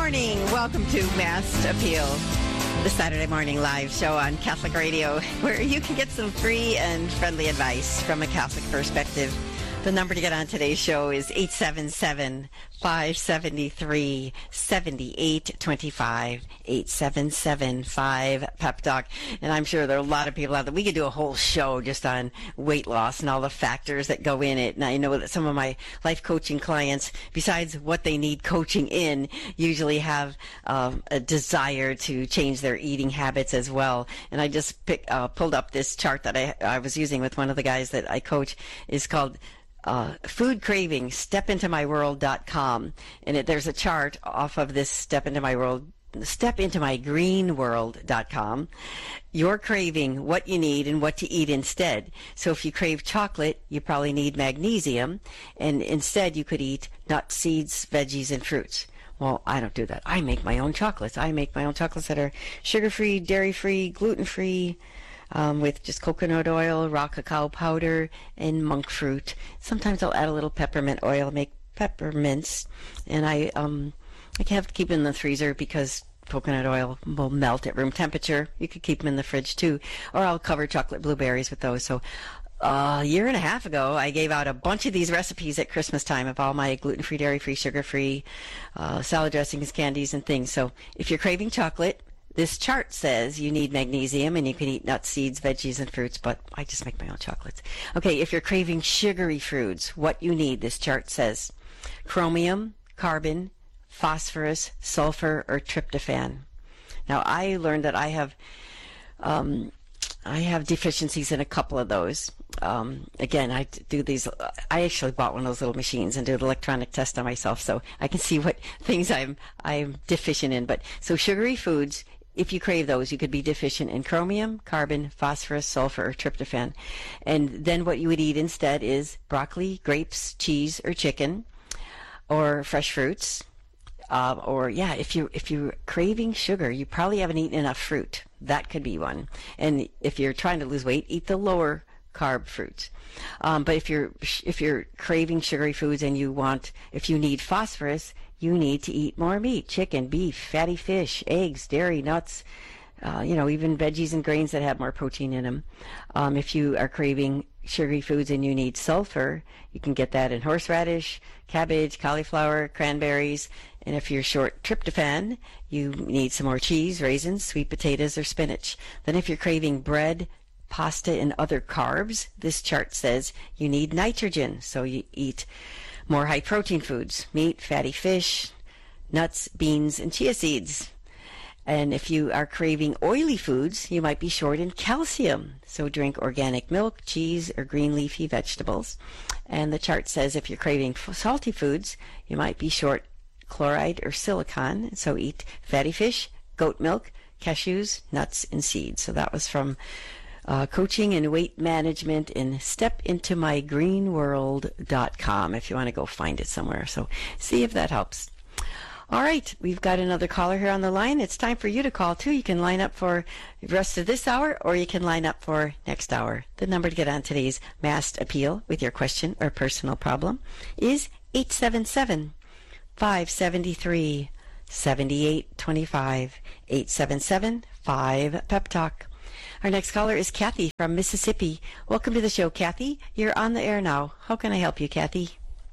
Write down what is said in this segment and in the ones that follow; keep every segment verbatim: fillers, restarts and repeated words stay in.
morning. Welcome to Mass Appeal, the Saturday morning live show on Catholic Radio, where you can get some free and friendly advice from a Catholic perspective. The number to get on today's show is eight seven seven, five seven three, seven eight two five, eight seven seven, five, P E P Talk. And I'm sure there are a lot of people out there. We could do a whole show just on weight loss and all the factors that go in it. And I know that some of my life coaching clients, besides what they need coaching in, usually have um, a desire to change their eating habits as well. And I just pick, uh, pulled up this chart that I, I was using with one of the guys that I coach. It's called Uh, food craving, step into my world dot com. And it, there's a chart off of this step into my world, step into my green world dot com. You're craving what you need and what to eat instead. So if you crave chocolate, you probably need magnesium, and instead you could eat nuts, seeds, veggies, and fruits. Well, I don't do that. I make my own chocolates. I make my own chocolates that are sugar-free, dairy-free, gluten-free, Um, with just coconut oil, raw cacao powder, and monk fruit. Sometimes I'll add a little peppermint oil, make peppermints, and I um, I have to keep them in the freezer because coconut oil will melt at room temperature. You could keep them in the fridge too, or I'll cover chocolate blueberries with those. So uh, a year and a half ago, I gave out a bunch of these recipes at Christmas time of all my gluten-free, dairy-free, sugar-free uh, salad dressings, candies, and things. So if you're craving chocolate, this chart says you need magnesium, and you can eat nuts, seeds, veggies, and fruits, but I just make my own chocolates. Okay, if you're craving sugary foods, what you need, this chart says chromium, carbon, phosphorus, sulfur, or tryptophan. Now, I learned that I have um, I have deficiencies in a couple of those. Um, again, I do these. I actually bought one of those little machines and do an electronic test on myself, so I can see what things I'm I'm deficient in. But so sugary foods, if you crave those, you could be deficient in chromium, carbon, phosphorus, sulfur, or tryptophan. And then what you would eat instead is broccoli, grapes, cheese, or chicken, or fresh fruits. Uh, or yeah, if you if you're craving sugar, you probably haven't eaten enough fruit. That could be one. And if you're trying to lose weight, eat the lower carb fruits. Um, but if you're if you're craving sugary foods and you want, if you need phosphorus, you need to eat more meat: chicken, beef, fatty fish, eggs, dairy, nuts. Uh, you know, even veggies and grains that have more protein in them. Um, if you are craving sugary foods and you need sulfur, you can get that in horseradish, cabbage, cauliflower, cranberries. And if you're short tryptophan, you need some more cheese, raisins, sweet potatoes, or spinach. Then if you're craving bread, pasta, and other carbs, this chart says you need nitrogen. So you eat more high-protein foods: meat, fatty fish, nuts, beans, and chia seeds. And if you are craving oily foods, you might be short in calcium. So drink organic milk, cheese, or green leafy vegetables. And the chart says if you're craving salty foods, you might be short chloride or silicon. So eat fatty fish, goat milk, cashews, nuts, and seeds. So that was from uh, Coaching and Weight Management in step into my green world dot com if you want to go find it somewhere. So see if that helps. All right, we've got another caller here on the line. It's time for you to call, too. You can line up for the rest of this hour, or you can line up for next hour. The number to get on today's Masked Appeal with your question or personal problem is eight seven seven, five seven three, seven eight two five, eight seven seven, five, P E P Talk. Our next caller is Kathy from Mississippi. Welcome to the show, Kathy. You're on the air now. How can I help you, Kathy?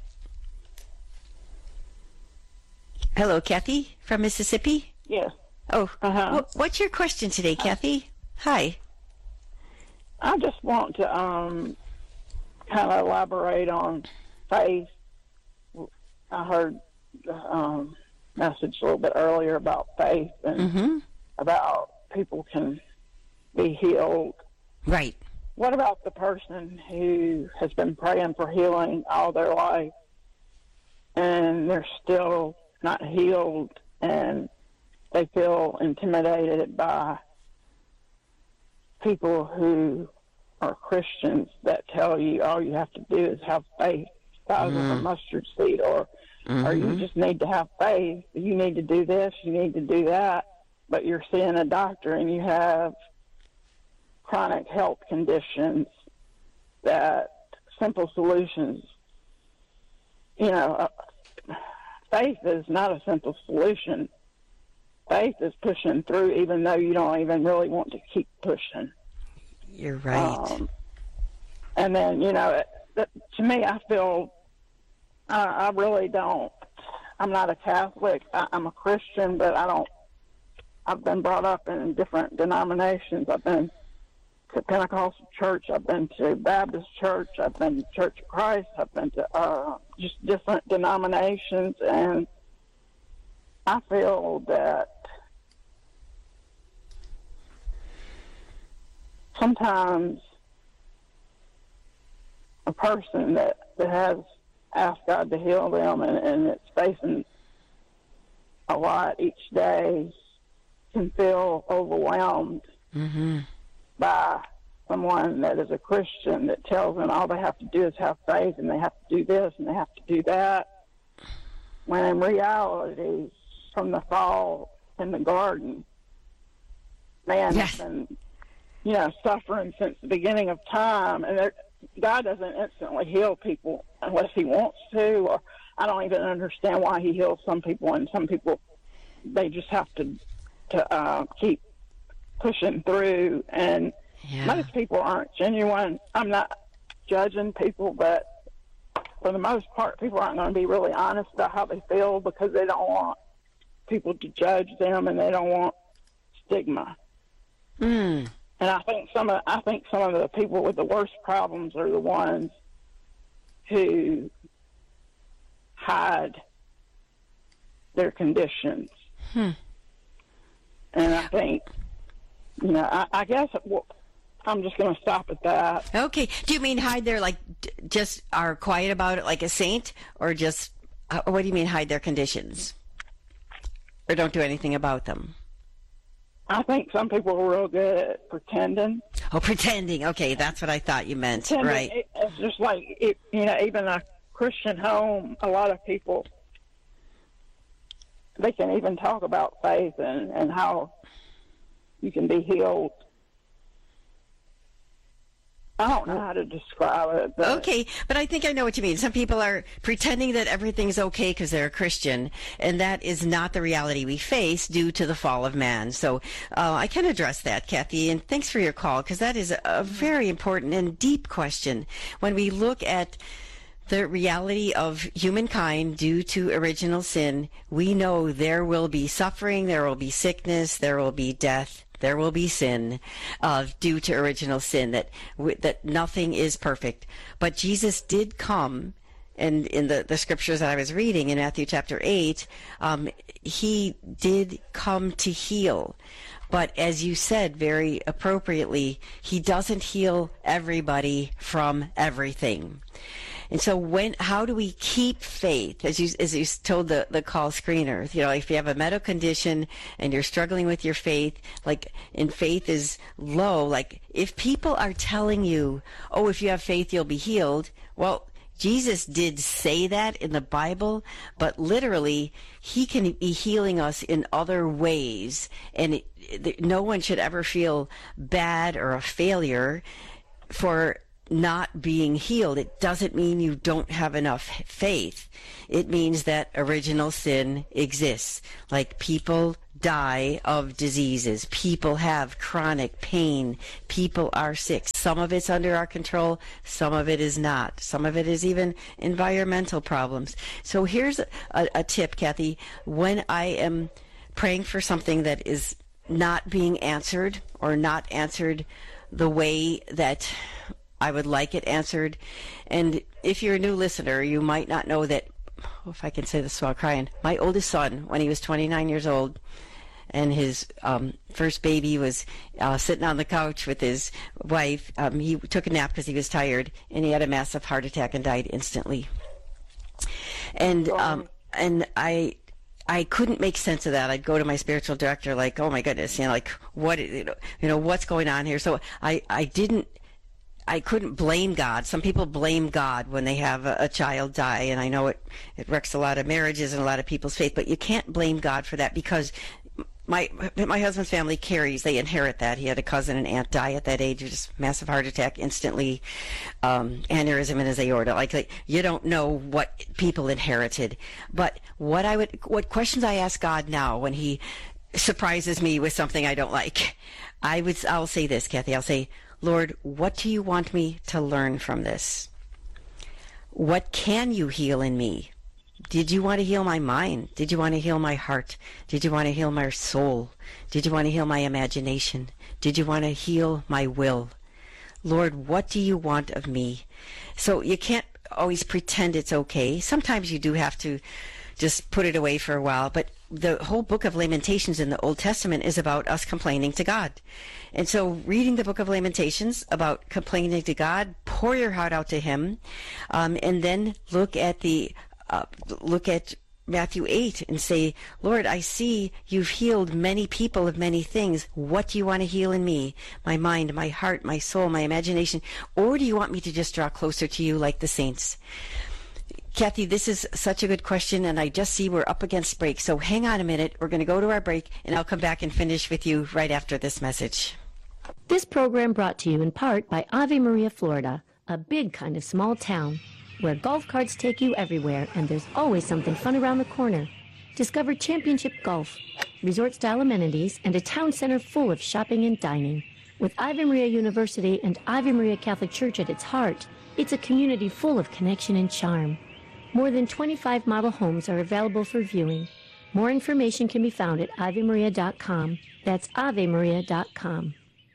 Hello, Kathy from Mississippi? Yes. Oh, uh-huh. wh- what's your question today, Kathy? Hi. I just want to um, kind of elaborate on faith. I heard the um, message a little bit earlier about faith and mm-hmm. about people can be healed. Right. What about the person who has been praying for healing all their life and they're still not healed, and they feel intimidated by people who are Christians that tell you all you have to do is have faith, size mm. of a mustard seed, or mm-hmm. or you just need to have faith. You need to do this, you need to do that, but you're seeing a doctor and you have chronic health conditions that simple solutions, you know, uh, faith is not a simple solution. faith is pushing through, even though you don't even really want to keep pushing. You're right. Um, and then, you know, it, it, to me, I feel uh, I really don't. I'm not a Catholic. I, I'm a Christian, but I don't. I've been brought up in different denominations. I've been to Pentecostal church. I've been to Baptist church. I've been to Church of Christ. I've been to uh, just different denominations, and I feel that sometimes a person that, that has asked God to heal them and, and it's facing a lot each day can feel overwhelmed mm-hmm. by someone that is a Christian that tells them all they have to do is have faith and they have to do this and they have to do that, when in reality, from the fall in the garden, man yes. has been, you know, suffering since the beginning of time, and there, God doesn't instantly heal people unless he wants to, or I don't even understand why he heals some people, and some people, they just have to to uh, keep pushing through, and yeah. most people aren't genuine. I'm not judging people, but for the most part, people aren't going to be really honest about how they feel because they don't want people to judge them, and they don't want stigma. Mm. And I think some of I think some of the people with the worst problems are the ones who hide their conditions. Hmm. And I think, you know, I, I guess well, I'm just going to stop at that. Okay. Do you mean hide their, like, d- just are quiet about it like a saint, or just, uh, what do you mean hide their conditions? Or don't do anything about them? I think some people are real good at pretending. Oh, pretending. Okay, that's what I thought you meant. Pretending, right. It, it's just like, it, you know, even a Christian home, a lot of people, they can even talk about faith and, and how you can be healed. I don't know how to describe it. But okay, but I think I know what you mean. Some people are pretending that everything's okay because they're a Christian, and that is not the reality we face due to the fall of man. So uh, I can address that, Kathy, and thanks for your call, because that is a very important and deep question. When we look at the reality of humankind due to original sin, we know there will be suffering, there will be sickness, there will be death. There will be sin uh, due to original sin, that w- that nothing is perfect. But Jesus did come, and in the, the scriptures that I was reading in Matthew chapter eight, um, he did come to heal. But as you said very appropriately, he doesn't heal everybody from everything. And so when, how do we keep faith? As you, as you told the, the call screener, you know, if you have a medical condition and you're struggling with your faith, like, and faith is low, like, if people are telling you, oh, if you have faith, you'll be healed, well, Jesus did say that in the Bible, but literally, he can be healing us in other ways, and it, it, no one should ever feel bad or a failure for not being healed. It doesn't mean you don't have enough faith. It means that original sin exists. Like, people die of diseases. People have chronic pain. People are sick. Some of it's under our control. Some of it is not. Some of it is even environmental problems. So here's a, a tip, Kathy. When I am praying for something that is not being answered, or not answered the way that I would like it answered. And if you're a new listener, you might not know that, oh, if I can say this while crying, my oldest son, when he was twenty-nine years old, and his um, first baby was uh, sitting on the couch with his wife, um, he took a nap because he was tired, and he had a massive heart attack and died instantly. And um, and I... I couldn't make sense of that. I'd go to my spiritual director like, oh my goodness, you know, like, what, you know, you know what's going on here? So I, I didn't, I couldn't blame God. Some people blame God when they have a, a child die, and I know it, it wrecks a lot of marriages and a lot of people's faith, but you can't blame God for that, because my my husband's family carries, they inherit that. He had a cousin and aunt die at that age, just massive heart attack, instantly, um, aneurysm in his aorta. Like, like, you don't know what people inherited. But what I would, what questions I ask God now when he surprises me with something I don't like, I would, I'll say this, Kathy, I'll say, Lord, what do you want me to learn from this? What can you heal in me? Did you want to heal my mind? Did you want to heal my heart? Did you want to heal my soul? Did you want to heal my imagination? Did you want to heal my will? Lord, what do you want of me? So you can't always pretend it's okay. Sometimes you do have to just put it away for a while, but the whole book of Lamentations in the Old Testament is about us complaining to God. And so reading the book of Lamentations about complaining to God, pour your heart out to him, um, and then look at the uh, look at Matthew eight and say, Lord, I see you've healed many people of many things. What do you want to heal in me? My mind, my heart, my soul, my imagination? Or do you want me to just draw closer to you like the saints? Kathy, this is such a good question, and I just see we're up against break. So hang on a minute. We're going to go to our break, and I'll come back and finish with you right after this message. This program brought to you in part by Ave Maria, Florida, a big kind of small town where golf carts take you everywhere, and there's always something fun around the corner. Discover championship golf, resort-style amenities, and a town center full of shopping and dining. With Ave Maria University and Ave Maria Catholic Church at its heart, it's a community full of connection and charm. More than twenty-five model homes are available for viewing. More information can be found at ave maria dot com. That's ave maria dot com.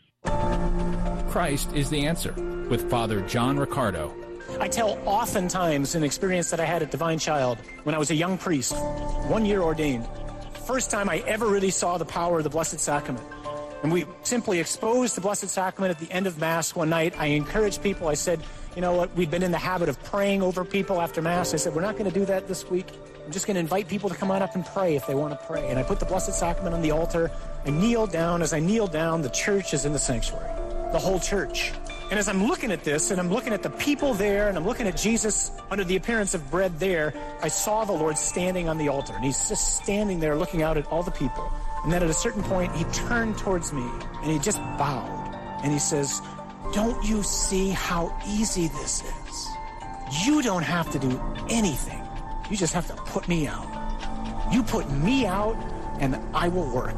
Christ is the answer with Father John Riccardo. I tell oftentimes an experience that I had at Divine Child when I was a young priest, one year ordained. First time I ever really saw the power of the Blessed Sacrament. And we simply exposed the Blessed Sacrament at the end of Mass one night. I encouraged people. I said, you know what, we've been in the habit of praying over people after Mass. I said, we're not going to do that this week. I'm just going to invite people to come on up and pray if they want to pray. And I put the Blessed Sacrament on the altar. I kneeled down. As I kneeled down, the church is in the sanctuary, the whole church. And as I'm looking at this, and I'm looking at the people there, and I'm looking at Jesus under the appearance of bread there, I saw the Lord standing on the altar. And he's just standing there looking out at all the people. And then at a certain point, he turned towards me, and he just bowed. And he says, don't you see how easy this is? You don't have to do anything. You just have to put me out. You put me out, and I will work.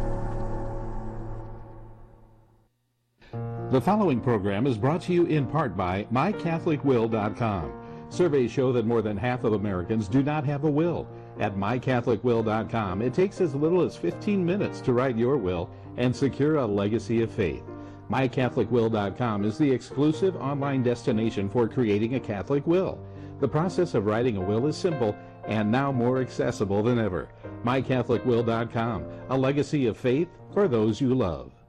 The following program is brought to you in part by my catholic will dot com. Surveys show that more than half of Americans do not have a will. At my catholic will dot com, it takes as little as fifteen minutes to write your will and secure a legacy of faith. my catholic will dot com is the exclusive online destination for creating a Catholic will. The process of writing a will is simple and now more accessible than ever. my catholic will dot com, a legacy of faith for those you love.